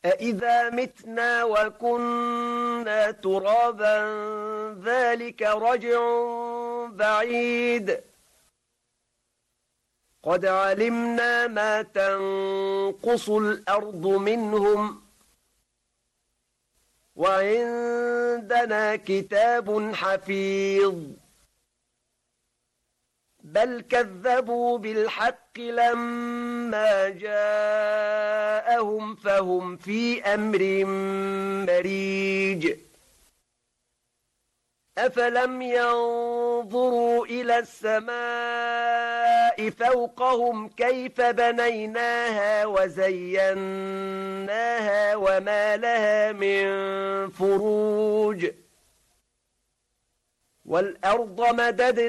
أإذا متنا وكنا ترابا ذلك رجع بعيد قد علمنا ما تنقص الأرض منهم وعندنا كتاب حفيظ بل كذبوا بالحق لما جاءهم فهم في أمر مريج أفلم ينظروا إلى السماء فوقهم كيف بنيناها وزيناها وما لها من فروج والأرض مددناها